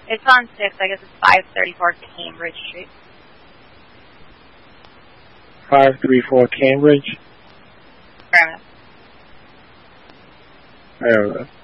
It's on 6. I guess it's 534 Cambridge Street. 534 Cambridge? Fair enough. Fair enough.